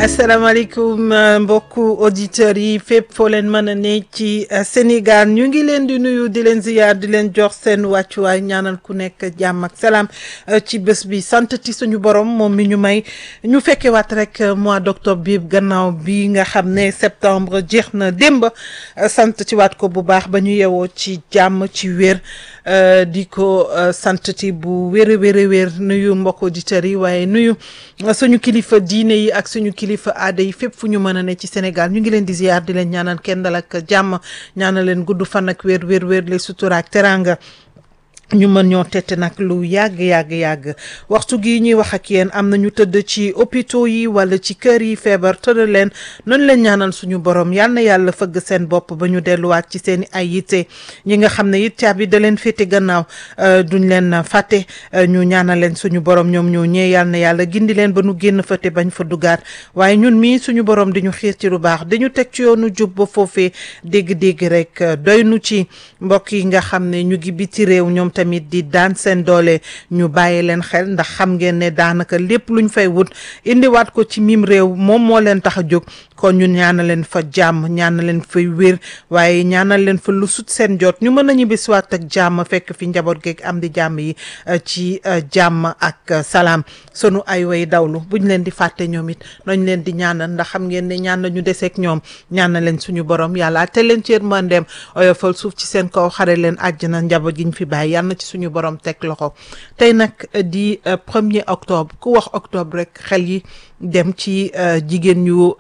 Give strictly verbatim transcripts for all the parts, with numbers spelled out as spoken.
asalaamaaleykum mbokku auditeurs yi fépp foo leen mën a ne ci Sénégal ñu ngi leen di nuyu di leen ziyaar di leen jox seen wàccuwaay ñaanal ku nekk jàmm ak salaam ci bés bi sant ci suñu borom moom mi ñu may ñu fekke waat rek mois d'octobre bi gannaaw bi nga xam ne septembre jeex na démb sant ci waat ko bu baax ba ñu yewoo ci jàmm ci wér di ko sant ci bu wér a wér a wér nuyu mbokku auditeurs yi waaye nuyu suñu kilifa diine yi ak suñu kilifa aada yi fépp fu ñu mën a ne ci Sénégal ñu ngi leen di ziar di leen ñaanal kenn dal ak jàmm ñaanal leen gudd fan ak wér wér wér le sutura ak teranga ñu mën ñoo tette nag lu yàgg yàgg yàgg waxtu gi ñuy wax ak yéen am na ñu tëdd ci hôpitaux yi wala ci kër yi feebar tëdd leen noonu leen ñaanal suñu borom yal na yàlla fëgg seen bopp ba ñu delluwaat ci seen i ay yitte ñi nga xam ne it caabi da leen féete gannaaw duñ leen fàtte ñu ñaanal leen suñu borom ñoom ñoo ñee yal na yàlla gindi leen ba nu génn fa te bañ fa dugaat waaye ñun mii suñu borom di ñu xiir ci lu baax dañu teg ci yoonu jub ba foofee dégg-dégg rek doy nu ci mbokk yi nga xam ne ñu ngi biti réew ñoom tamit di daan seen doole ñu bàyyi leen xel ndax xam ngeen ne daanaka lépp luñ fay wut indiwaat ko ci mim réew moom moo leen tax a jóg kon ñun ñaanal leen fa jàmm ñaanal leen fa wér waaye ñaanal leen fa lu sut seen jot ñu mën a ñibbisiwaat ak jàmm fekk fi njaboot geeg am di jàmm yi ci jàmm ak salaam sunu ay way dawlu buñ leen di fàtte ñoom it nañ leen di ñaanal ndax xam ngeen ne ñaan nañu deseeg ñoom ñaanal leen suñu borom yàlla te leen ci yërmandeem oyofal suuf ci seen kaw xare leen àjjana njaboot gi ñu fi bàyyi yàlla na ci suñu borom teg loxo tey nag di premier octobre ku wax octobre rek xel yi dem ci jigéen ñu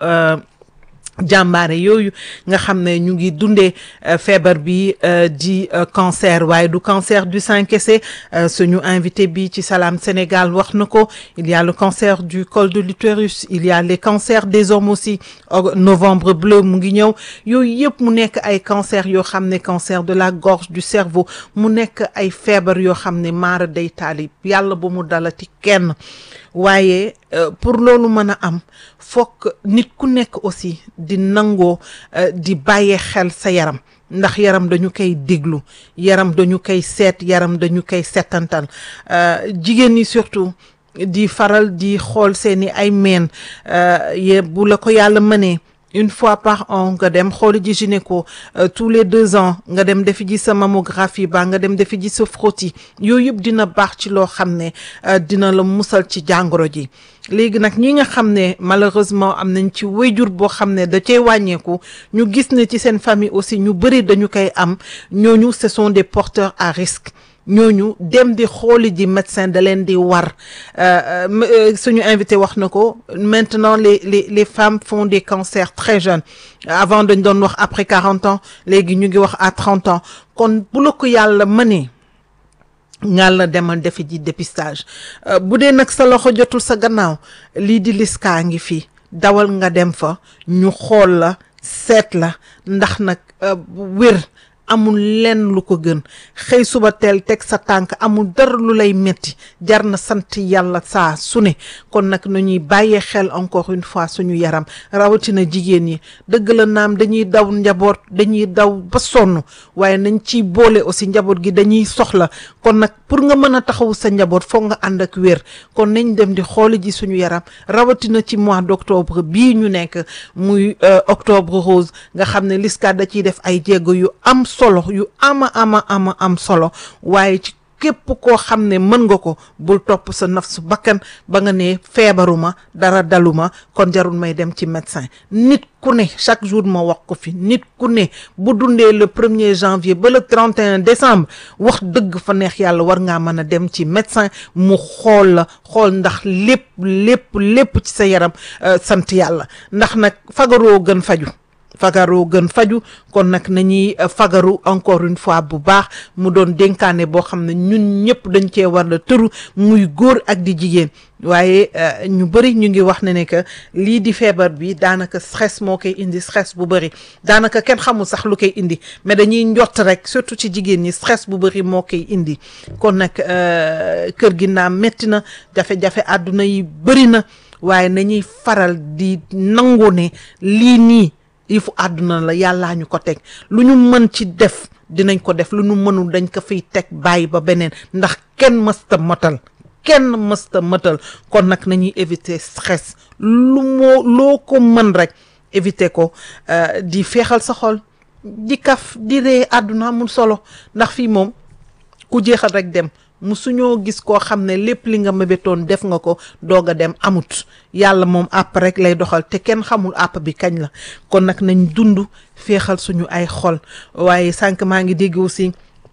jàmbaare yooyu nga xam ne ñu ngi dundee feebar bi di cancer waaye du cancer du sein kese suñu invité bi ci Salam Sénégal wax na ko il y a le cancer du col de l'utérus il y a les cancers des hommes aussi novembre bleu mu ngi ñëw yooyu yëpp mu nekk ay cancer yoo xam ne cancer de la gorge du cerveau mu nekk ay feebar yoo xam ne maara day taalib yàlla bu mu dalati kenn waaye pour loolu mën a am fokk nit ku nekk aussi di nangoo di bàyyee xel sa yaram ndax yaram dañu koy déglu yaram dañu koy seet yaram dañu koy setantal jigéen ñi surtout di faral di xool seeni ay meen ye bu la ko yàlla mënee une fois par an nga dem xooli ji gynéco tous les deux ans nga dem defi ji sa mammographie ba nga dem defi ji sa frottis yooyu yëpp dina baax ci loo xam ne dina la musal ci jàngoro ji léegi nag ñi nga xam ne malheureusement am nañ ci wayjur boo xam ne da cay wàññeeku ñu gis ne ci seen famille aussi ñu bëri dañu koy am ñooñu ce sont des porteurs à risque ñooñu dem di xooli ji médecin da leen di war suñu invité wax na ko maintenant les les les femmes font des cancers très jeunes avant dañ doon wax après quarante ans léegi ñu ngi wax à trente ans kon bu la ko yàlla mënee ngàlla demal defi ji dépistage bu dee nag sa loxo jotul sa gannaaw lii di liskaa ngi fi dawal nga dem fa ñu xool la seet la ndax nag wér amul lenn lu ko gën xëy suba teel teg sa tànk amul dara lu lay metti jar na sant yàlla saa su ne kon nag nañuy bàyyee xel encore une fois suñu yaram rawatina jigéen ñi dëgg la naam dañuy daw njaboot dañuy daw ba sonn waaye nañ ciy boole aussi njaboot gi dañuy soxla kon nag pour nga mën a taxawu sa njaboot foog nga ànd ak wér kon nañ dem di xooli ji suñu yaram rawatina ci mois d'octobre bii ñu nekk muy octobre rose nga xam ne Liska da ciy def ay jéego yu am solo yu ama ama ama am solo waaye ci képp koo xam ne mën nga ko bul topp sa naf su bakkan ba nga ne feebaruma dara daluma kon jarul may dem ci médecin nit ku ne chaque jour ma wax ko fi nit ku ne bu dundee le premier janvier ba le trente et un décembre wax dëgg fa neex yàlla war ngaa mën a dem ci médecin mu xool la xool ndax lépp lépp lépp ci sa yaram sant yàlla ndax nag fagaroo gën faju fagaru gën faju kon nag nañuy fagaru encore une fois bu baax mu doon dénkaane boo xam ne ñun ñëpp dañ cee war la tëru muy góor ak di jigéen waaye ñu bëri ñu ngi wax ne ne que lii di feebar bi daanaka stress moo koy indi stress bu bëri daanaka kenn xamul sax lu koy indi mais dañuy njott rek surtout ci jigéen ñi stress bu bëri moo koy indi kon nag kër gi naam métti na jafe-jafe àdduna yi bëri na waaye nañuy faral di nangu ne lii nii yëfu àdduna la yàllaa ñu ko teg lu ñu mën ci def dinañ ko def lu ñu mënul dañ ko fiy teg bàyyi ba beneen ndax kenn mësta motal kenn mësta mëtal kon nag nañuy éviter stress lu moo loo ko mën rek éviter ko di feexal sa xol di kaf di ree àdduna amul solo ndax fii moom ku jeexal rek dem mu suñoo gis koo xam ne lépp li nga mébétoon def nga ko doog a dem amut yàlla moom àpp rek lay doxal te kenn xamul àpp bi kañ la kon nag nañ dund féexal suñu ay xol waaye sànq maa ngi dégg aussi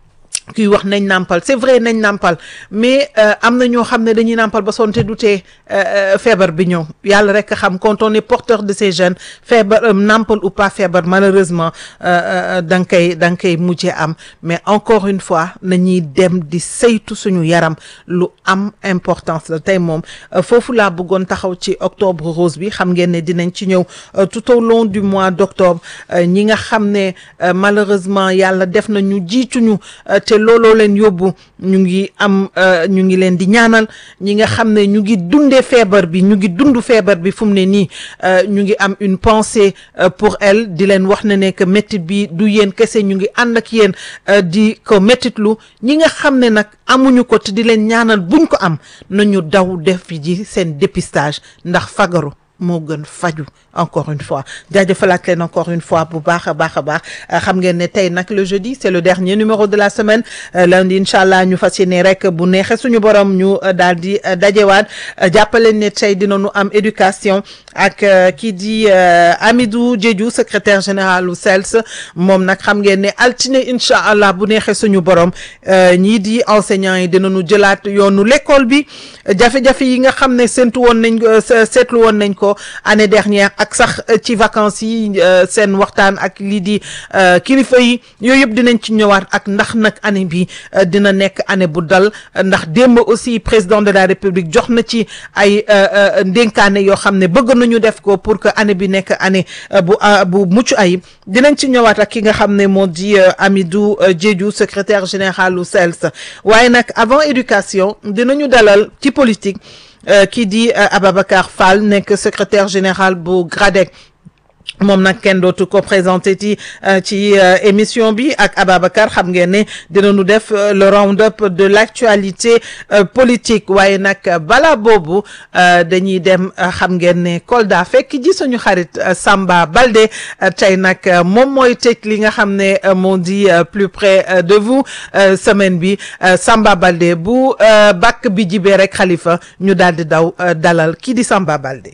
kuy wax nañ nàmpal c'est vrai nañ nàmpal mais am na ñoo xam ne dañuy nàmpal ba sonte du tee feebar bi ñëw yàlla rek xam quand on est porteur de ces jeunes feebar nàmpal ou pas feebar malheureusement da nga koy da nga koy mujjee am mais encore une fois nañuy dem di saytu suñu yaram lu am importance la tey moom foofu laa bëggoon taxaw ci octobre rose bi xam ngeen ne dinañ ci ñëw tout au long du mois d'octobre ñi nga xam ne malheureusement yàlla def na ñu jiituñu te looloo leen yóbbu ñu ngi am ñu ngi leen di ñaanal ñi nga xam ne ñu ngi dundee feebar bi ñu ngi dund feebar bi fu mu ne nii ñu ngi am une pensée pour elle di leen wax ne ne que métit bi du yéen kese ñu ngi ànd ak yéen di ko métitlu ñi nga xam ne nag amuñu ko te di leen ñaanal buñ ko am nañu daw def ji seen dépistage ndax fagaru moo gën faju encore une fois jaajëfalaat leen encore une fois bu baax a baax a baax xam ngeen ne tey nag le jeudi c'est le dernier numéro de la semaine lundi incha allah ñu fas yéene rek bu neexee suñu borom ñu daal di dajewaat jàppaleen ne tey dinañu am éducation ak kii di Amidou Diédhiou secrétaire général u S E L S moom nag xam ngeen ne altine incha allah bu neexee suñu borom ñii di enseignants yi dinañu jëlaat yoonu l'école bi jafe-jafe yi nga xam ne séntu woon nañ ko seetlu woon nañ ko année dernière ak sax ci vacances yi seen waxtaan ak lii di kilifa yi yooyu yëpp dinañ ci ñëwaat ak ndax nag année bi dina nekk année bu dal ndax démb aussi président de la république jox na ci ay ndénkaane yoo xam ne bëgg nañu def ko pour que année bi nekk année bu bu mucc ayib dinañ ci ñëwaat ak ki nga xam ne moo di Amidou Diédhiou secrétaire général u S E L S waaye nag avant éducation dinañu dalal ci politique kii di Ababacar Fall nekk secrétaire général bu GRADEC moom nag kenn dootu ko présenté ci ci émission bi ak Ababacar xam ngeen ne dinañu def le round-up de l'actualité politique waaye nag bala boobu dañuy dem xam ngeen ne Kolda fekk ji suñu xarit Samba Baldé tey nag moom mooy tëj li nga xam ne moo di plus près de vous semaine bi Samba Baldé bu bàkk bi jibee rek Khalifa ñu daal di daw dalal kii di Samba Baldé.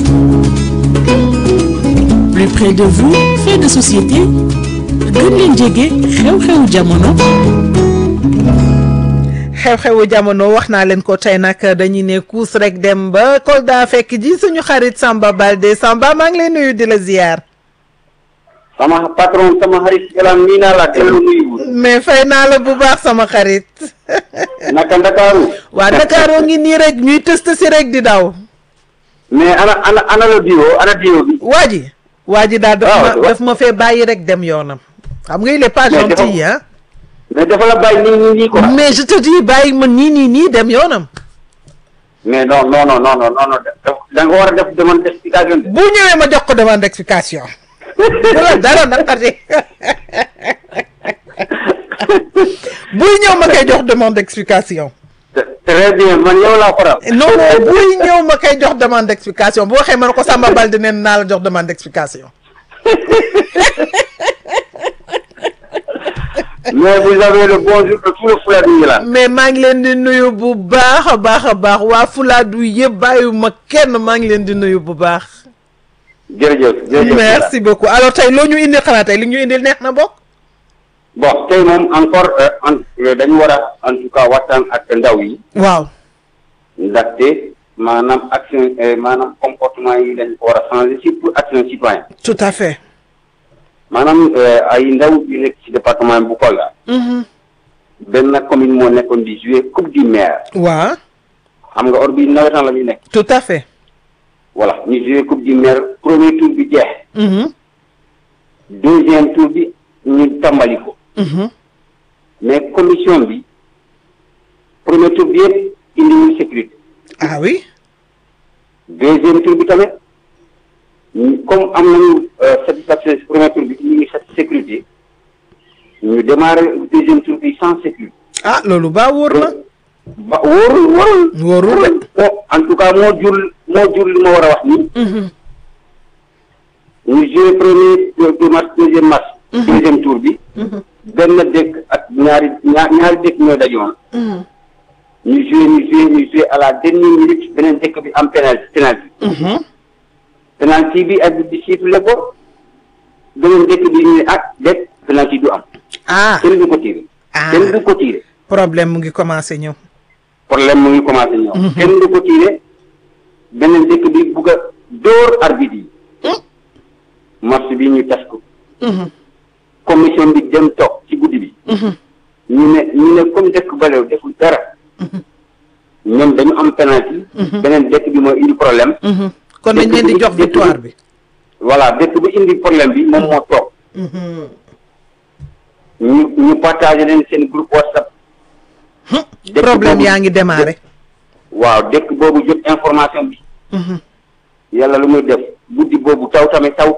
Plus près de vous, fait de société gën leen jege xew-xewu jamono. xew-xewu jamono wax naa leen ko tey nag dañuy ne kuus rek dem ba Kolda fekk ji suñu xarit Samba Baldé Samba maa ngi lay nuyu di la ziar. sama patron sama xarit Elam nii naa la dellu nuyu. mais fay naa la bu baax sama xarit. naka Ndakaaru. waa Ndakaaru ngi nii rek ñuy test si rek di daw. mais ana ana ana la diwo ana diwo bi. waa ji. waa ji daal daf ma daf ma fee bàyyi rek dem yoonam. xam nga il est pas gentil hein. mais dafa la bàyyi nii nii nii quoi. mais je te dis bàyyi ma nii nii nii dem yoonam. mais non non non non non non da nga war a def demande d'explication. bu ñëwee ma jox ko demande d'explication. bu la dara naqari. buy ñëw ma koy jox demande d'explication. très bien man yow laa faral. non non buy ñëw ma koy jox demande d'explication bu waxee ma ne ko Samba Baldé neen naa la jox demande d'explication. mais vous avez le bonjour de tout le Fuladu yi la. mais maa ngi leen di nuyu bu baax a baax a baax waa Fuladu yëpp bàyyiwuma kenn maa ngi leen di nuyu bu baax. jërëjëf jërëjëf merci beaucoup alors tey loo ñu indil xanaa tey li ñu indil neex na bokk. bon tey moom encore dañu war a en tout cas waxtaan ak ndaw yi. waaw. ndaxte maanaam action maanaam comportement yi dañ ko war a changer surtout action citoyen. tout à fait. maanaam ay ndaw yu nekk ci département bu Kolda. benn commune moo nekkoon di jouer coupe du maire. waaw. xam nga or bi nawetaan la muy nekk. tout à fait. voilà ñu jouer coupe du maire premier tour bi jeex. deuxième tour bi ñu tàmbali ko. mais commission bi premier tour bi yëpp indiwul sécurité. ah oui. deuxième tour bi tamit comme am nañu satisfaction premier tour bi ñu ngi sécurité ñu démarrer deuxième tour bi sans sécurité. ah loolu baa wóor na. ba wóorul wóorul. wóorul de. en tout cas moo jur moo jur li ma war a wax nii. ñu joué premier tour match deuxième match. deuxième tour bi. benn dëkk ak ñaari ñaar ñaari dëkk ñoo dajoon. ñu joué ñu joué ñu joué à la dernière minute beneen dëkk bi am penalty penalty. penalty bi ak di sifflé ko beneen dëkk bi ñu ne ak dëkk penalty du am. ah kenn du ko tiré. ah kenn du ko tiré. problème mu ngi commencé ñëw. problème mu ngi commencé ñëw. kenn du ko tiré beneen dëkk bi bugg a dóor arbitre yi. match bi ñu tas ko. commission bi dem toog ci guddi bi. ñu ne ñu ne comme dëkk balew deful dara. ñoom dañu am penalty. beneen dëkk bi mooy indi problème. kon dañ leen di jox victoire bi. voilà dëkk bi indi problème bi moom moo toog. ñu ñu partagé leen seen groupe WhatsApp. problème yaa ngi démarré. waaw dëkk boobu jot information bi. yàlla lu muy def guddi boobu taw tamit taw.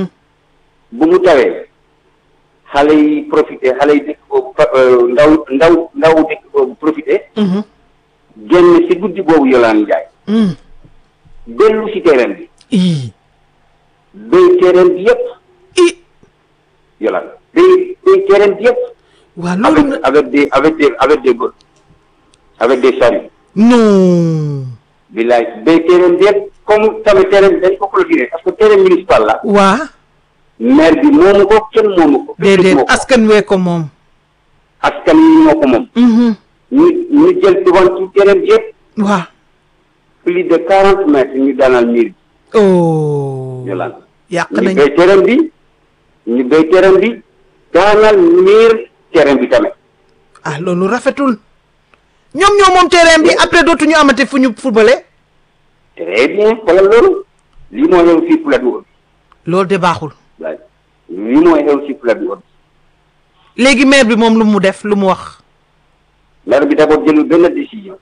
bu mu tawee xale yi profité xale yi dëkk boobu ndaw ndaw ndaw dëkk boobu profité. génn si guddi boobu Yolande Ndiaye. dellu si terrain bi. ii. béy terrain bi yëpp. i. Yolande béy béy terrain bi yëpp. waa loolu avec avec des avec des avec des góor avec des chariots. non. bilaay béy terrain bi yëpp comme tamit terrain bi dañ ko clôturé parce que terrain municipal la. waa. maire bi moomu ko kenn moomu ko. déedéet askan wee ko moom. askan yi ñoo ko moom. ñu ñu jël tuban ci terrain bi yëpp. waa. plus de quarante mètres ñu daanal miir bi. oh. Yolande. yàq ñu nañ béy terrain bi ñu béy terrain bi daanal miir terrain bi tamit. ah loolu rafetul. ñoom ñoo moom terrain bi après dootuñu amate fu ñu footballé. très bien wala loolu lii moo xew fii Fouladou Ould. loolu de baaxul. waaye lii moo xew fii Fouladou Ould. léegi maire bi moom lu mu def lu mu wax. maire bi d'abord jëlul benn décision.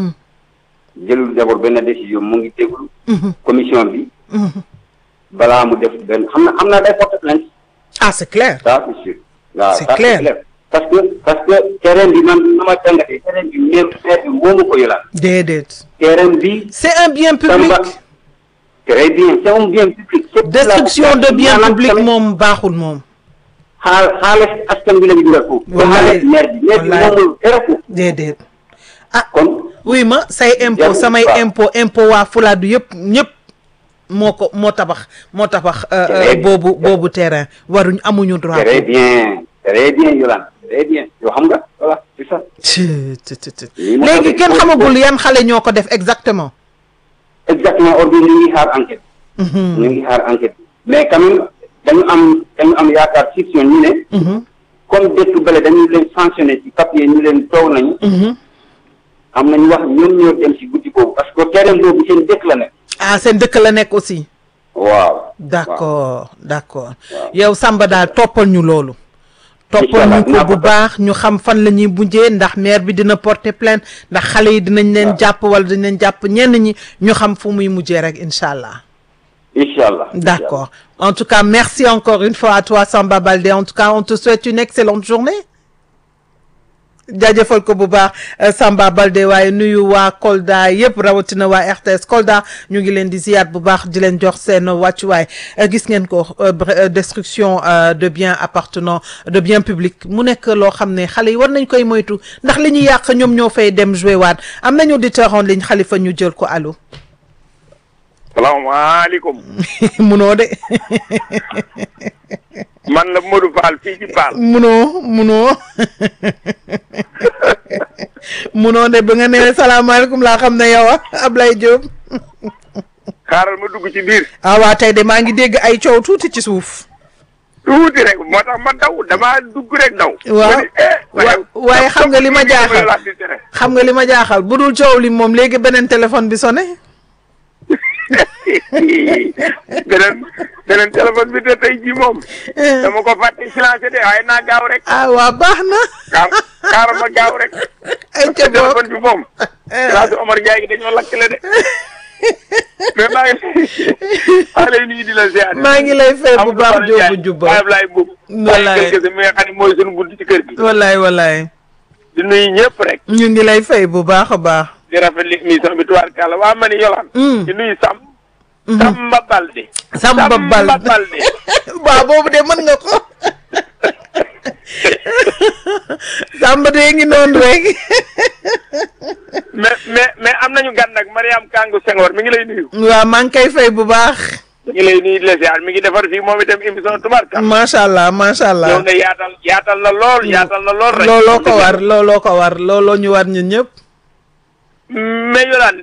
jëlul d'abord benn décision mu ngi déglu. commission bi. balaa mu def benn xam na xam naa day porter plainte. ah c'est clair. ça c'est sûr. waaw c'est ça clair. c'est clair parce que parce que terrain bi man na ma jàngatee terrain bi maire maire bi moomu ko Yolande. déedéet. terrain bi. c'est un bien public. Tamba très bien c'est un bien public. destruction de bien public moom baaxul moom. xaal xaalis askan bi la ñu dugal foofu. wallaay xaalis maire bi maire bi moomul dara foofu. déedéet. ah kon oui ma say impôt jarul samay waaw. impôt impôt waa Fouladou yëpp ñëpp moo ko moo tabax moo tabax euh, euh, Très bien. boobu boobu terrain waruñ amuñu droit. très bien très bien Yolande très bien yoo xam nga voilà c'est ça. ci ci ci ci Lii moo léegi tax kenn il faut- xamagul yan xale ñoo ko def exactement. exactement ordre ñu ngi xaar enquête. ñu ngi xaar enquête mais quand même dañu am dañu am yaakaar fiction ñu ne. comme dëkk bële dañu leen sanctionné ci papier ñu leen toog nañu. am nañu wax ñoom ñoo dem si guddi boobu parce que terrain boobu seen dëkk la nekk. ah seen dëkk la nekk aussi. waaw. d'accord d'accord Waaw. yow Samba daal toppal ñu loolu. toppal ñu ko bu baax ñu xam fan la ñuy mujjee ndax maire bi dina porter plainte ndax xale yi dinañ leen jàpp wala dinañ leen jàpp ñenn ñi ñu xam fu muy mujjee rek incha allah. incha allah. D'accord. En tout cas, merci encore une fois à toi, Samba Baldé. En tout cas, on te souhaite une excellente journée. jaajëfal ko bu baax Samba Baldé waaye nuyu waa Kolda yëpp rawatina waa R T S Kolda ñu ngi leen di ziyaat bu baax di leen jox seen wàccuwaay gis ngeen ko destruction de biens appartenant de biens publics mu nekk loo xam ne xale yi war nañ koy moytu ndax li ñu yàq ñoom ñoo fay dem jouer waat am nañu auditeur en ligne Khalifa ñu jël ko allo. salaamaaleykum. munoo de. man la Modou Fall fii ci Baal. munoo munoo munoo de ba nga nee salaamaaleykum laa xam ne yow Ablaye Diop. xaaral ma dugg ci biir. ah waa tey de maa ngi dégg ay coow tuuti ci suuf. tuuti rek moo tax ma daw damaa dugg rek daw. waaw wa waaye xam nga li ma jaaxal xam nga li ma jaaxal bu dul coow li moom léegi beneen téléphone bi sonné. beneen beneen téléphone bi de tey jii moom. dama ko fàtte silencé de waaye naa gaaw rek. ah waa baax na. gaaw xaaral ma gaaw rek. ay ca boobu téléphone bi moom. silencé Omar Ndiaye gi dañoo lakkale de. mais maa ngi maa ngi lay nuyu di la ziar. maa ngi lay fay bu baax Diop Diouba Ablaye Mbow. wallaay mi nga xam ne mooy sunu bunt ci kër gi. wallaay wallaay. di nuyu ñëpp rek. ñu ngi lay fay bu baax a baax. di rafetlu émission bi tubaarkàlla waa ma ni yolaan. di nuyu Sam. Samba Balde. Samba Balde Balde. waaw boobu de mën nga ko. Samba de ngi noonu rek. mais mais mais am nañu gan nag Mariam Kangu Senghor mi ngi lay nuyu. waaw maa ngi koy fay bu baax. mi ngi lay nuyu di la ziar mi ngi defar fii moom itam émission tubaarkàlla. macha allah macha allah. ñëw na yaatal yaatal na lool yaatal na lool rek. looloo ko war looloo ko war looloo ñu war ñun ñëpp. mais yolaan.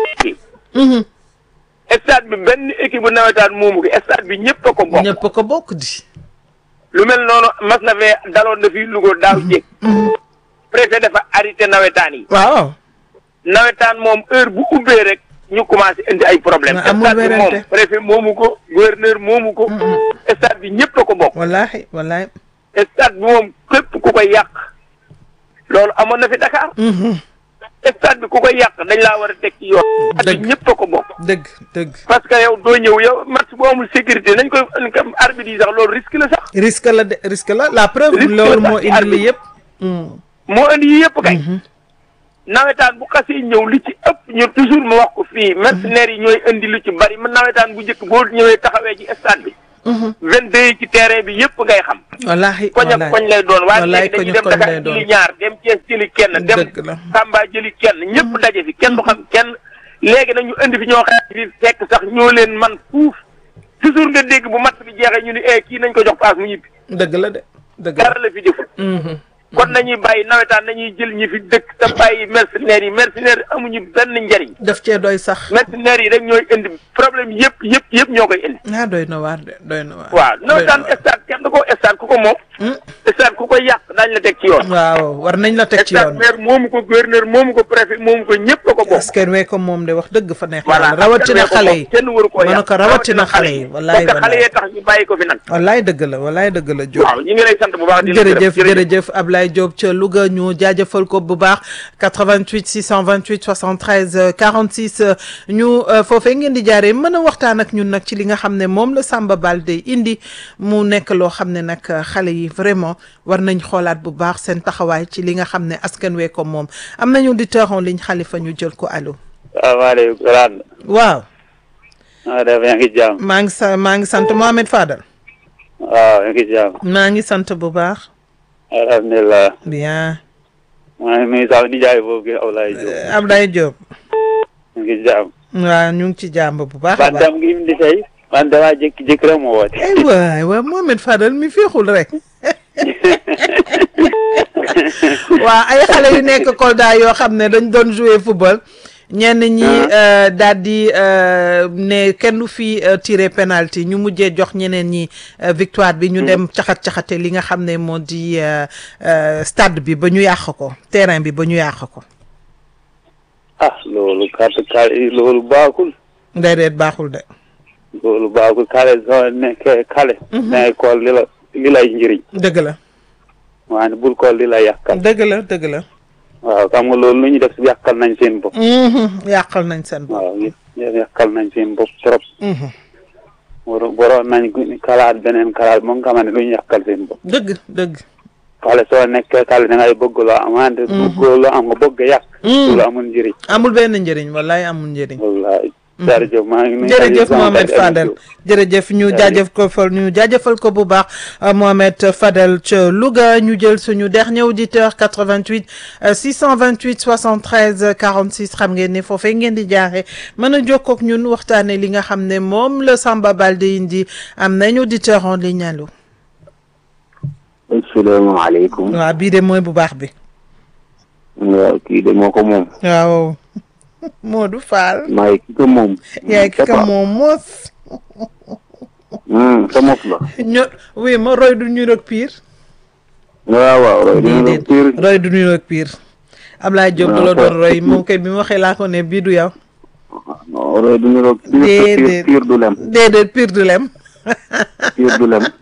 stade bi benn équipe bu nawetaan moomu gi stade bi ñëpp a ko bokk. ñëpp a ko bokk di. lu mel noonu mas na fee daloon na fii Louga daaw jéeg. préfet dafa arrêté nawetaan yi. waaw. nawetaan moom heure bu ubbee rek ñu commencé indi ay problème amul stade bi moom préfet moomu ko gouverneur moomu ko. stade bi ñëpp a ko bokk. wallaahi wallaahi. stade bi moom képp ku koy yàq loolu amoon na fi Dakar. stade bi ku koy yàq dañ laa war a teg ci yoon. dëgg ñëpp a ko bokk. dëgg dëgg. parce que yow doo ñëw yow match boo amul sécurité nañ koy arbitre yi sax loolu risque la sax. risque la de risque la la preuve. risque loolu la moo sax ci indi li yëpp. moo indi yi yëpp kay. nawetaan bu xasee ñëw li ci ëpp ñu toujours ma wax ko fii mercenaires yi ñooy indi lu ci bari man nawetaan bu njëkk boo ñëwee taxawee ci stade bi. vingt-deux yi ci terrain bi yëpp ngay xam. wallaahi koñ ak koñ lay doon waaye wallaahi léegi dañuy koñ dem ak koñ lay Dakar doon. jëli ñaar dem Thiès jëli kenn dem dëgg la. Tamba jëli kenn ñëpp daje fi kenn du xam kenn léegi nag ñu indi fi ñoo xam ne fekk sax ñoo leen man fuuf toujours nga dégg bu match bi jeexee ñu ni eh kii nañ ko jox paas mu ñibbi dëgg la de dëgg la. dara la fi deful kon nañuy bàyyi nawetaan nañuy jël ñi fi dëkk te bàyyi mercenaires yi mercenaires amuñu benn njariñ daf cee doy sax. mercenaires yi rek ñooy indi problème yëpp yëpp yëpp ñoo koy indi ah doy na waar de doy na waar. waaw nawetaan stade kenn da ko stade ku ko moom stade ku ko yàq daañu la teg ci yoon waaw war nañ la teg ci stade yoon. maire moomu ko gouverneur moomu ko préfet moomu ko ñëpp a ko bokk askan wee ko moom de wax dëgg fa neex. voilà rawatina xale yi. kenn waru koo mën na yàq ko rawatina xale yi. wallaay parce que xale yee tax ñu bàyyi ko fi nag wallaay dëgg la wallaay dëgg la Diop. waaw ñu ngi lay sant bu baax di la jërëjëf jërëjëf Ablaye Diop ca Louga ñu jaajëfal ko bu baax quatre-vingt-huit six cent vingt-huit soixante-treize quarante-six ñu foofee ngeen di jaaree mën a waxtaan ak ñun nag ci li nga xam ne moom la Samba Balde indi mu nekk loo xam ne nag xale yi vraiment war nañ xoolaat bu baax seen taxawaay ci li nga xam ne askan wee ko moom am nañu auditeur en ligne Khalifa ñu jël ko allo. waaw maaleykum salaam. waaw. maa def yaa ngi jàmm. maa ngi sa maa ngi sant Mohamed Fadal. waaw yaa ngi jàmm. maa ngi sant bu baax. alhamdulilah. bien. maa ngi nuyu sax nijaay boobu gi Ablaye Diop. Ablaye Diop. yaa ngi jàmm. waaw ñu ngi ci jàmm bu baax a man baax. tam ngi indi tey. man damaa jékki-jékki rek ma woote. ay waay waay Mohamed Fadal mi féexul rek. waa ay xale yu nekk Kolda yoo xam ne dañ doon jouer football. ñenn ñi daal di ne kenn du fi tiré penalty ñu mujjee jox ñeneen ñi victoire bi. ñu dem caxat caxate li nga xam ne moo di stade bi ba ñu yàq ko terrain bi ba ñu yàq ko. ah loolu carte kale loolu baaxul. déedéet baaxul de. loolu baaxul kale soo nekkee kale. na école li la li lay njëriñ. dëgg la. waaye bul kool li la yàqal. dëgg la dëgg la. waaw xam nga loolu lu ñu def yàqal nañ seen bopp. yàqal nañ seen bopp. waaw yàqal nañ seen bopp trop. war waroon nañ kalaat beneen kalaat moom nga xam ne lu ñu yàqal seen bopp. dëgg dëgg. xale soo nekkee xale da ngay bëgg loo am wante bëgg loo am nga bëgg a yàq. loolu amul njëriñ. amul benn njëriñ wallaay amul njëriñ. wallaay. jërëjëf maa ngi nuyu jërëjëf Mohamed Fadel jërëjëf ñu jaajëf ko fa ñu jaajëfal ko bu baax Mohamed Fadel ca Louga ñu jël suñu dernier auditeur quatre-vingt-huit six cent vingt-huit soixante-treize quarante-six xam ngeen ne foofee ngeen di jaaxee mën a jokkoo ak ñun waxtaane li nga xam ne moom la Samba Balde indi am nañu auditeur en ligne allo. asalaamaaleykum. waaw bii de mooy bu baax bi. waaw kii de moo ko moom. waaw. Modou Fall. maay ki ko moom. yaay ki ko moom mos. sa mos la. ño oui ma roy du ñu rek pire. waaw waaw roy du ñu rek pire. roy du ñu rek pire. Ablaye Diop du la doon roy moom kay bi ma waxee laa ko ne bii du yow. non roy du ñu rek pire. déedéet pire du lem. déedéet pire du lem. pire du lem.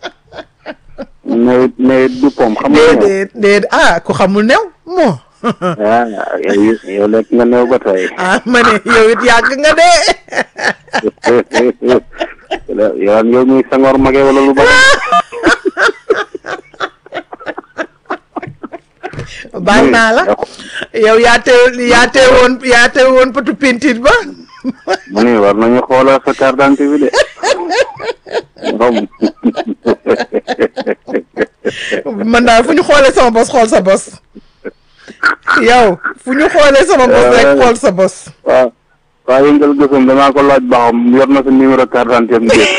nawet nawet du pom xam nga. déedéet déedéet ah ku xamul new moo. ah yow yow lekk nga néew ba tey. ah ma ne yow it yàgg nga de. yow yow muy Senghor mage wala lu bari. baal naa la yow yaa tee yaa tee woon yaa tee woon potu peinture ba. mu ne war nañu xoolal sa carte d'identité bi de. man daal fu ñu xoolee sama bos xool sa bos. yow fu ñu xoolee sama bos rek xool sa bos. waaw waaw yëngal gësam danaa ko laaj ba xam yor na sa numéro carte d'identité am déet.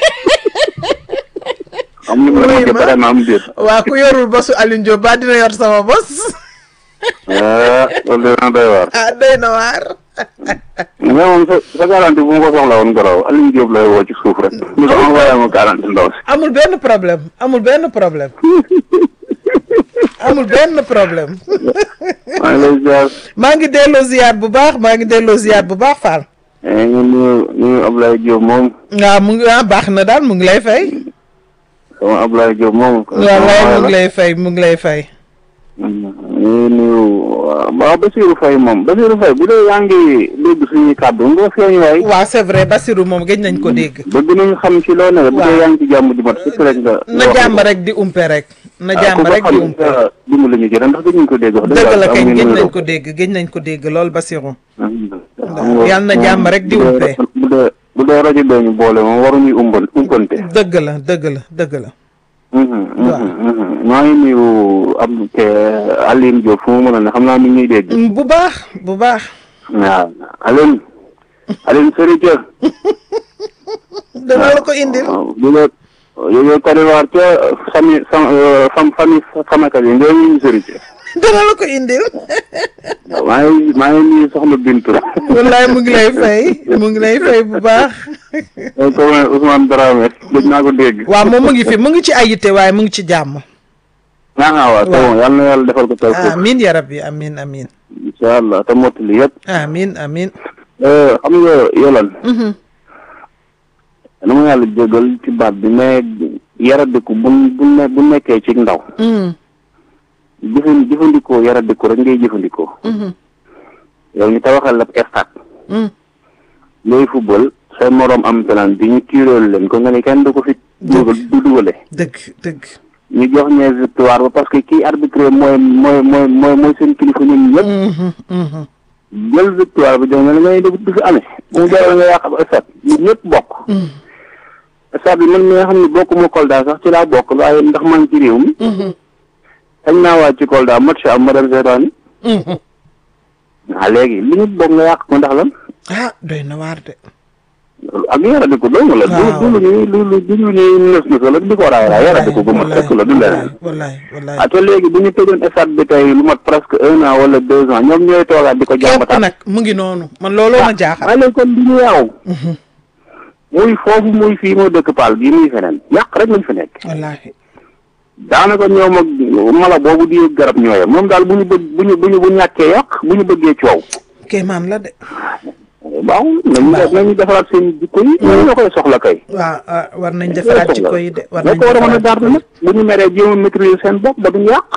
am numéro ma jëppare na am déet. waaw ku yorul bosu Alioune Diop ba dina yor sama bos. ah loolu dina doy waar. ah doy na waar. mais moom sa sa garanti bu ma ko soxla woon garaw Alioune Diop lay woo ci suuf rek. ñu ko envoyé ma garanti ndaw si. amul benn problème amul benn problème. amul benn problème. maa ngi lay ziar. maa ngi delloo ziar bu baax maa ngi delloo ziar bu baax Fall. ñu nuyu nuyu Ablaye Diop moom. waaw mu ngi ah baax na daal mu ngi lay fay. sama Ablaye Diop moom. waaw mu ngi lay fay mu ngi lay fay. ñu nuyu waaw Bassirou Faye moom Bassirou Faye bu dee yaa ngi dégg suñuy kàddu nga feeñ waay. waaw c'est vrai Bassirou moom gëj nañ ko dégg. bëgg nañu xam ci loo ne. bu dee yaa ngi ci jàmm di mat sëkk rek nga. na jàmm rek di umpe rek. na jàmm rek di umpe dimbali ñu ci ndax gëj nañ ko dégg. wax dëgg la kañ gëj nañ ko dégg gëj nañ ko dégg lool Bassirou. yàlla na jàmm rek di umpe. bu dee bu dee rajo bee ñu boole moom waruñuy umbal umpante. dëgg la dëgg la dëgg la. maa ngi nuyu am te Alioune Diop fu mu mën a ne xam naa ni ñuy dégg. bu baax bu baax. waaw Alioune. Alioune Serigne. dana la ko indil. bu dee yow Kariwaar ca famille fam famille Famakat yi ndee ñu Serigne. dana la ko indil. maa ngi maa ngi nuyu soxna Bintu. wallaay mu ngi lay fay mu ngi lay fay bu baax. comme Ousmane Dramé dégg naa ko dégg. waaw moom mu ngi fi mu ngi ci ay yitte waaye mu ngi ci jàmm. ah waaw c'est bon yal na yàlla defal ko taw. amiin ya rabbi amiin amiin. incha allah te mottali yëpp. amiin amiin. xam nga yolan. na ma yàlla jégal ci baat bi mais yaradiku bu bu ne bu nekkee ci ndaw. jëfan jëfandikoo yaradiku rek ngay jëfandikoo. yow ñu tabaxal la stade. ngay football say moroom am pelan bi ñu tiirool leen ko nga ne kenn du ko fi. dugal du dugale. dëgg dëgg. ñu jox ñee victoire ba parce que kii arbitré mooy mooy mooy mooy mooy seen kilifa ñun ñëpp. jël victoire bi jox nga ne ngay def du fi amee. mu jaral nga yàq ab stade ñun ñëpp bokk. stade bi man mi nga xam ne bokk ma Kolda sax ci laa bokk waaye ndax man ci réew mi. xañ naa waa ci Kolda match am ma dem seetaan. waaw léegi li ñu bokk nga yàq ko ndax lan. ah doy na waar de. ak yaradiku dong la. waaw du du lu lu du lu ñuy nës nës la di ko raay raay yaradiku bu mat rek la du leneen. wallaay wallaay ah te léegi bu ñu tëjoon stade bi tey lu mat presque un an wala deux ans ñoom ñooy toogaat di ko jàmbataat. nag mu ngi noonu man looloo ma jaaxal. waaye léegi kon du ñu yaaw. muy foofu muy fii moo dëkk Paal bii muy feneen yàq rek lañ fi nekk. wallaahi. daanaka ñoom ak mala boobu di garab ñooyam moom daal bu ñu bëgg bu ñu bu ñu bu ñàkkee yàq bu ñu bëggee coow. kéemaan la de. waaw nañu def nañu defaraat seen jikko yi. ñooñu la koy soxla kay. waaw war nañ defaraat jikko yi de. war nañ ko war a mën a garder nag bu ñu meree jéem a maîtriser seen bopp ba duñu yàq.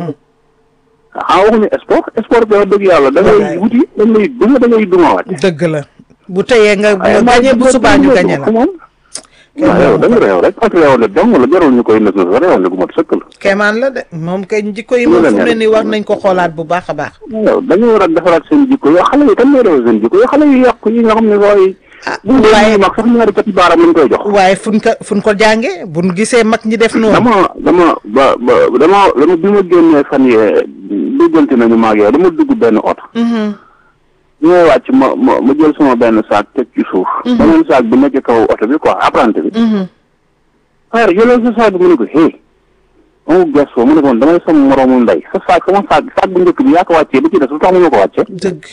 ah waxuñu sport sport bi wax dëgg yàlla da ngay wuti da ngay duma da ngay dumawaat. dëgg la bu teyee nga nga gañe bu subaa ñu gañe la. waaw yow da nga réew rek ak réew la dong la jarul ñu koy nës nës réew la gu mat sëkk la. kéemaan la de moom kay jikko yi moom fu mu ne nii war nañ ko xoolaat bu baax a baax. waaw dañu war a defaraat seen jikko yoo xale yi kan mooy defar seen jikko yoo xale yu yàqu yi nga xam ne waaye. ah bu dee mag sax ñaari kati baaraam lañ koy jox. waaye fuñ ko fuñ ko jàngee buñ gisee mag ñi def noonu. dama dama ba ba dama dama bi ma génnee fan yee déggante nañu maag yow dama dugg benn oto. ñu may wàcc ma ma ma jël sama benn saak teg ci suuf. beneen saak bi nekk kaw oto bi quoi apprenti bi. xayma jëlal sa saak bi mu ne ko hey. moom gëstoo mu ne ko damay sama moroomu ndey sa saak sama saak saak bu njëkk bi yaa ko wàccee ba ci des lu tax mu ma ko wàccee. dëgg.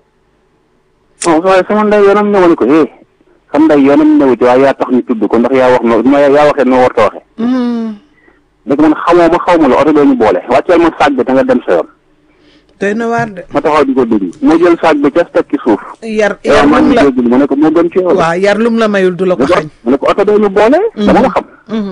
non waaye sama ndey yoonam ñëw ne ko hey sama ndey yoonam ñëw ci waaye yaa tax ñu tudd ko ndax yaa wax noo yaa waxee noo war a waxee. léegi man xamoo ma xaw ma la oto bee ñu boole wàcceel ma saak bi te nga dem sa yoon. doy na waar de. ma taxaw di ko déglu moo jël saak bi ca teg ci suuf. yar yar lum la mu ne ko moo gën ci yow. waaw yar lum la mayul du la ko xañ. mu ne ko oto bee ñu boole. dama la xam.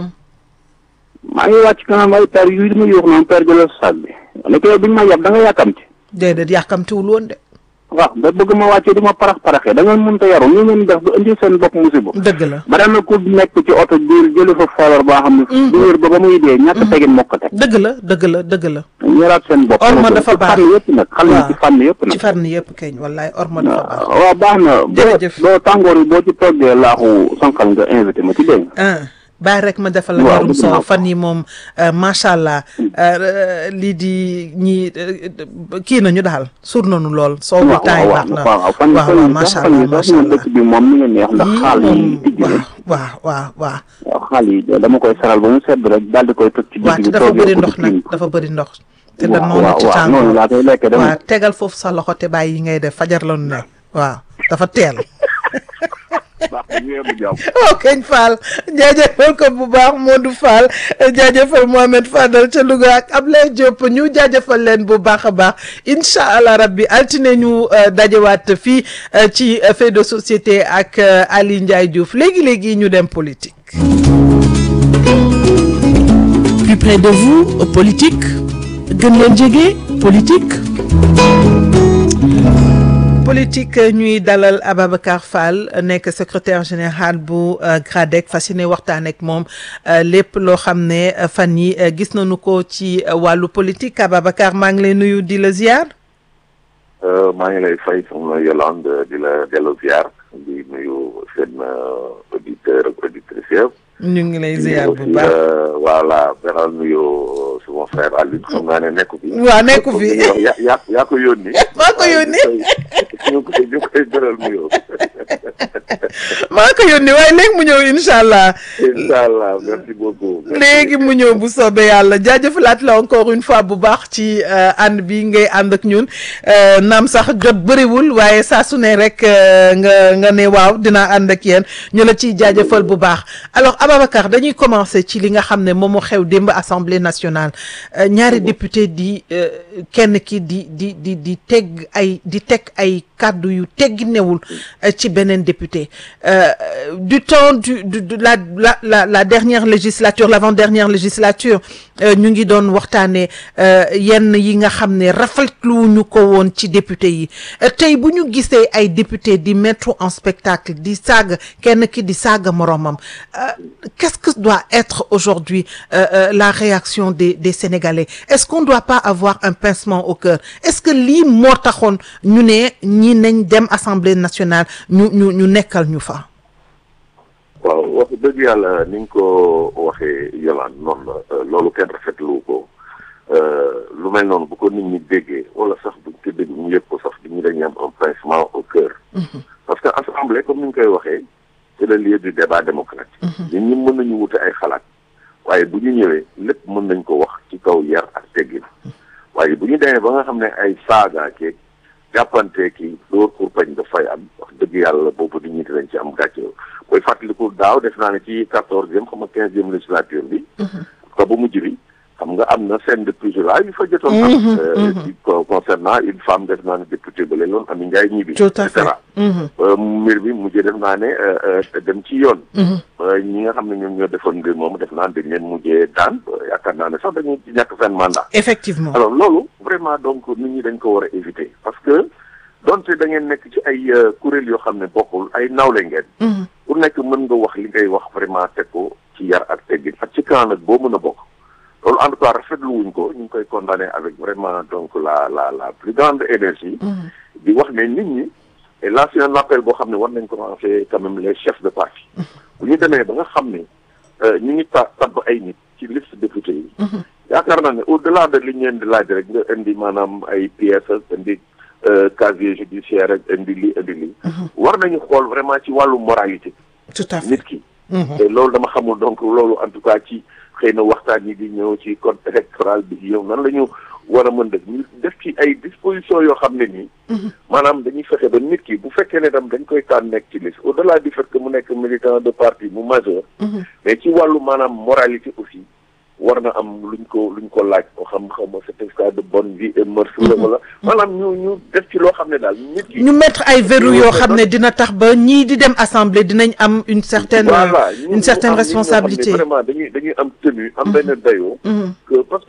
maa ngi wàcc kanam ay père yu ma yuux noonu père jëlal saak bi. ne ko yow bi ñu ma yab da nga yàkkamti. déedéet yàkkamtiwul woon de. waaw da bëgg ma wàccee di ma parax paraxee da ngeen mënut a yaru ñu ngeen def ba indi seen bopp musiba. dëgg la ba dama ku nekk ci oto jël jëli fa feebar boo xam ne. du wér ba ba muy dee ñàkk tegin moo ko teg. dëgg la dëgg la dëgg la. ñëraat seen bopp. orma dafa baax ci fànn yëpp nag. xale yi ci fànn yëpp nag. ci fànn yëpp keñ wallaay orma dafa baax. waaw baax na. jërëjëf boo tàngoor yi boo ci toggee laaxu sànqal nga invité ma ci dégg nga. bàyyi rek ma defal la ñarum soow fan yi moom macha allah lii di ñi kii nañu daal suur nañu lool. soow bi taay baax na waaw fan waaw macha allah macha allah dëkk bi moom mi ngi neex ndax xaal yi tijji na. waaw waaw waaw. waaw xaal yi dama koy saral ba mu sedd rek daal di koy toj ci digg bi. dafa bëri ndox nag dafa bëri ndox. te da noonu ci tàngoor noonu laa koy lekk dem. waaw tegal foofu sa loxo te bàyyi yi ngay def fajar la nu ne waaw dafa teel. waaw kañ Fall jaajëfal ko bu baax Modou Fall jaajëfal Mohamed Fadal ca Louga ak Ablaye Diop ñu jaajëfal leen bu baax a baax incha allah rabbi altine ñu dajewaat fii ci fait de société ak Ali Ndiaye Diouf léegi léegi ñu dem politique. Plus près de vous politique gën leen jege politique. politique ñuy dalal Ababacar Fall nekk secrétaire général bu GRADEC fas yéene waxtaan ak moom lépp loo xam ne fan yi gis nañu ko ci wàllu politique Ababacar maa ngi lay nuyu di la ziar. maa ngi lay fay soxna Yolande di la delloo ziar di nuyu seen auditeur ak auditrice yëpp. ñu ngi lay ziar bu baax voilà beral nuyu suma frère Aliou xam naa ne nekku fi. waaw nekku fi yaa yaa yaa ko yónni. maa ko yónni. ñu koy ñu koy beral nuyoo. maa ko yónni waaye léegi mu ñëw incha allah. incha allah merci beaucoup. léegi mu ñëw bu soobee yàlla jaajëfalaat la encore une fois bu baax ci ànd bi ngay ànd ak ñun naam sax jot bëriwul waaye saa su ne rek nga nga ne waaw dinaa ànd ak yéen ñu la ciy jaajëfal bu baax alors Ababacar dañuy commencer ci li nga xam ne moom moo xew démb assemblée nationale ñaari député di kenn ki di di di di teg ay di teg ay kàddu yu teggi newul ci beneen député du temps du de la la la la dernière législature l'avant-dernière législature ñu ngi doon waxtaanee yenn yi nga xam ne rafetluwuñu ko woon ci député yi tey bu ñu gisee ay député di mettre en spectacle di saaga kenn ki di saaga moromam qu'est-ce que doit être aujourd'hui la réaction des des Sénégalais est-ce qu'on doit pas avoir un pincement au cœur est-ce que lii moo taxoon ñu ne ñi nañ dem Assemblée nationale ñu ñu ñu nekkal ñu fa. waaw wax dëgg yàlla ni nga ko waxee Yolande noonu la loolu kenn rafetlu ko lu mel noonu bu ko nit ñi déggee wala sax buñ ko dégg ñu yëg ko sax ñu dañuy am un pincement au cœur. parce que assemblée comme ni ñu koy waxee c'est le lieu du débat démocratique. nit ñi mën nañu wute ay xalaat waaye bu ñu ñëwee lépp mën nañ ko wax ci kaw yar ak teggin waaye bu ñu demee ba nga xam ne ay saaga keeg jàppante ki dóor pour bañ dafay am wax dëgg yàlla boobu nit ñi dinañ ci am gàcce booy fàttaliku daaw def naa ne ci quatorzième xam nga quinzième législature bi ko bu mujj bi xam nga am na scène de pugilat yu fa jotoon am concernant une femme def naa ne député ba leen loon Ami Ndiaye ñi bi et cetera mbir bi mujjee def naa ne dem ci yoon ñi nga xam ne ñoom ñoo defoon mbir moom def naa dañ leen mujjee daan yaakaar naa ne sax dañu ci ñàkk seen mandat effectivement alors loolu vraiment donc nit ñi dañ ko war a éviter parce que donte da ngeen nekk ci ay kuréel yoo xam ne bokkul ay nawle ngeen ku nekk mën nga wax li ngay wax vraiment teg ko ci yar ak teggin ak ci camp nag boo mën a bokk loolu en tout cas rafetlu wuñ ko ñu ngi koy condamné avec vraiment donc la la la plus grande énergie di wax ne nit ñi et là c'est un appel boo xam ne war nañ commencer quand même les chefs de parti bu ñu demee ba nga xam ne ñu ngi ta tabb ay nit ci liste député yi yaakaar naa ne au delà de li ñu leen di laaj rek nga indi maanaam ay pièces indi casier judiciaire ak indi lii indi lii war nañu xool vraiment ci wàllu moralité tout à fait nit ki te loolu dama xamul donc loolu en tout cas ci xëy na waxtaan yi di ñëw ci code électoral bi yow nan la ñu war a mën def ñu def ci ay dispositions yoo xam ne nii maanaam dañuy fexe ba nit ki bu fekkee ne tam dañ koy tànn nekk ci liste au delà du fait que mu nekk militant de parti mu majeur mais ci wàllu maanaam moralité aussi war na am luñ ko luñ ko laaj ko xam xam certificat de bonne vie et mœurs la wala maanaam ñu ñu def ci loo xam ne daal nit ki ñu mettre ay verrou yoo xam ne dina tax ba ñii di dem assemblée dinañ am une certaine voilà une certaine responsabilité vraiment dañuy dañuy am tenue am benn dayoo que parce que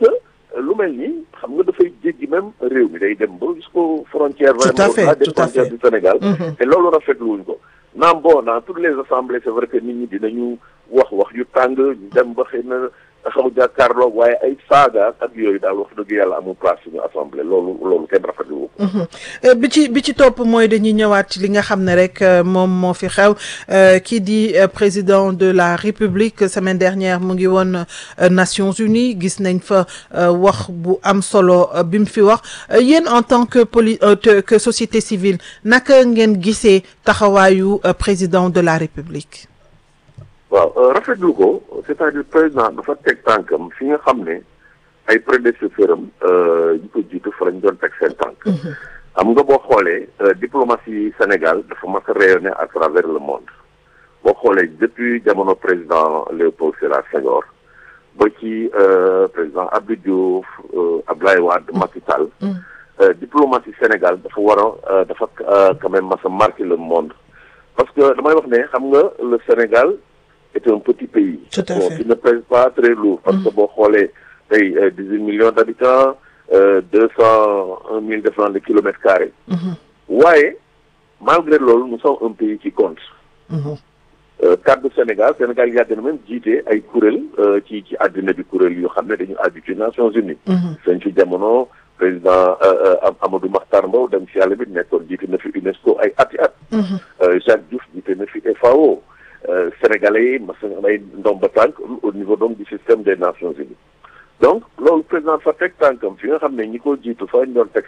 lu mel nii xam nga dafay jéggi même réew mi day dem ba jusqu'aux frontières Tout à fait, vraiment des tout à frontières fait. du Sénégal Mhm. te loolu rafetlu wuñ ko naam bon dans toutes les assemblées c'est vrai que nit ñi dinañu wax wax yu tàng ñu dem ba xëy na taxaw jàkkaarloo waaye ay saaga ak yooyu daal wax dëgg yàlla amul place suñu assemblée loolu loolu kenn rafetlu wu ko. Mhm. Euh, bi ci bi ci topp mooy dañuy ñëwaat ci li nga xam ne rek euh, moom moo fi xew euh, kii di euh, président de la République semaine dernière mu ngi woon euh, Nations Unies gis nañ fa euh, wax bu am solo euh, bi mu fi wax Euh, yéen en tant que poli euh, te- que société civile naka ngeen gisee taxawaayu euh, président de la République. waaw rafetlu ko c'est-à-dire président dafa teg tànkam fi nga xam ne ay prédécesseurs am yi ko jiitu fa lañ doon teg seen tànk. xam nga boo xoolee euh, diplomatie Sénégal dafa mas a rayonner à travers le monde boo xoolee depuis jamono président Léopold Sédar Senghor ba ci euh, président Abdou Diouf euh, Abdoulaye Wade Macky Sall. euh, diplomatie Sénégal dafa war a euh, dafa euh, quand même mas a marquer le monde parce que damay wax ne xam nga le Sénégal est un petit pays. Tout à bon, fait. qui ne pèse pas très lourd parce que boo xoolee tey dix-huit millions d'habitants deux cent un mille deux cents de kilomètres carrés. waaye malgré loolu nous sommes un pays qui compte. Euh, cadre Sénégal Sénégal yàgg na même jiite ay kuréel euh, ci ci àddina bi kuréel yoo xam ne dañu aju ci Nations Unies. seen ci jamono président euh, euh, Amadou Mahtar Mbow dem si yàlla bi nekkoon jiite na fi UNESCO ay ati at. Euh, Jacques Diouf jiite na fi F A O. Euh, Sénégalais yi mas nañu am ay ndomba tànk au niveau donc du système des Nations Unies donc loolu président fa teg tànkam fi nga xam ne ñi ko jiitu fa ñu doon teg